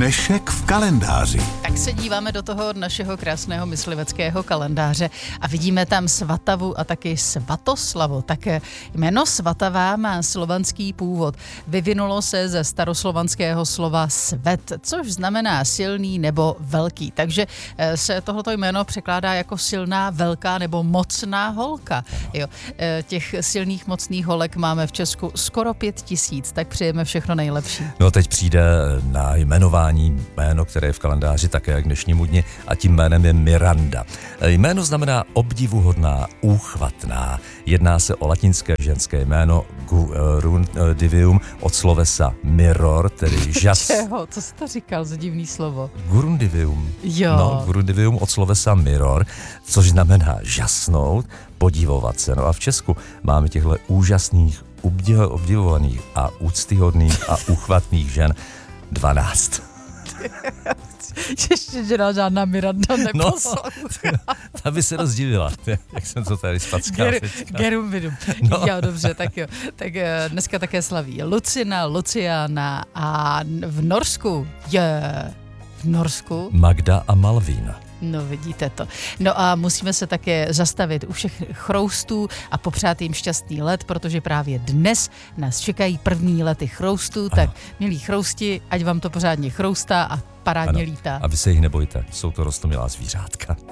Dnešek v kalendáři. Tak se díváme do toho našeho krásného mysliveckého kalendáře a vidíme tam Svatavu a taky Svatoslavu. Tak jméno Svatava má slovanský původ. Vyvinulo se ze staroslovanského slova svet, což znamená silný nebo velký. Takže se tohleto jméno překládá jako silná, velká nebo mocná holka. Jo. Těch silných, mocných holek máme v Česku skoro 5000, tak přejeme všechno nejlepší. No teď přijde na jmenování jméno, které je v kalendáři také jak dnešnímu dni, a tím jménem je Miranda. Jméno znamená obdivuhodná, úchvatná. Jedná se o latinské ženské jméno Gurundivium od slovesa mirror, tedy žas. Čeho? Co jsi to říkal za divný slovo? Gurundivium. Jo. No, Gurundivium od slovesa mirror, což znamená žasnout, podivovat se. No a v Česku máme těchto úžasných, obdivovaných a úctyhodných a uchvatných žen 12. Ještě žena žádná Miranda neposlouchá. Ta by se rozdivila, jak jsem to tady spackal. Gerum vidum. No. Jo, dobře, tak jo. Tak dneska také slaví Lucina, Luciana a v Norsku Magda a Malvína. No vidíte to. No a musíme se také zastavit u všech chroustů a popřát jim šťastný let, protože právě dnes nás čekají první lety chroustů, tak milí chrousti, ať vám to pořádně chroustá a parádně lítá. A vy se jich nebojte, jsou to roztomilá zvířátka.